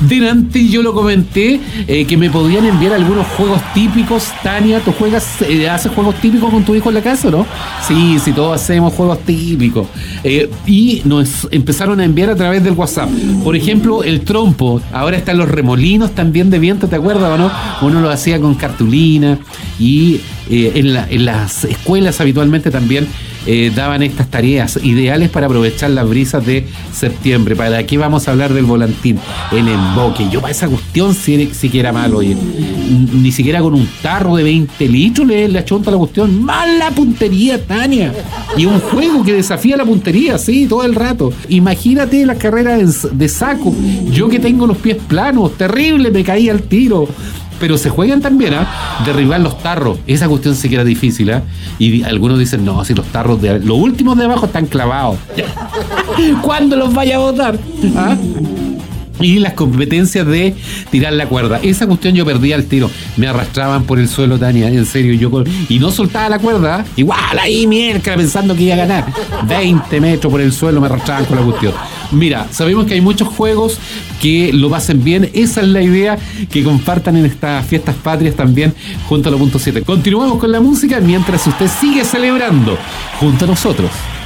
delante yo lo comenté, que me podían enviar algunos juegos típicos. Tania, ¿tú haces juegos típicos con tu hijo en la casa o no? Sí, todos hacemos juegos típicos. Y nos empezaron a enviar a través del WhatsApp. Por ejemplo, el trompo. Ahora están los remolinos también de viento, ¿te acuerdas o no? Uno lo hacía con cartulina. Y en las escuelas habitualmente también daban estas tareas ideales para aprovechar las brisas de septiembre. ¿Para qué vamos a hablar del volantín? El emboque. Yo para esa cuestión siquiera malo, oye. Ni siquiera con un tarro de 20 litros le achonta la cuestión. ¡Mala puntería, Tania! Y un juego que desafía la puntería, sí, todo el rato. Imagínate las carreras de saco. Yo que tengo los pies planos, terrible, me caí al tiro. Pero se juegan también, derribar los tarros. Esa cuestión sí que era difícil, Y algunos dicen, no, si los tarros los últimos de abajo están clavados. ¿Cuándo los vaya a botar? Y las competencias de tirar la cuerda. Esa cuestión yo perdía el tiro. Me arrastraban por el suelo, Tania, en serio. Y no soltaba la cuerda. Igual ahí, mierda, pensando que iba a ganar. 20 metros por el suelo me arrastraban con la cuestión. Mira, sabemos que hay muchos juegos que lo pasen bien. Esa es la idea, que compartan en estas fiestas patrias también junto a los puntos 7. Continuamos con la música mientras usted sigue celebrando junto a nosotros.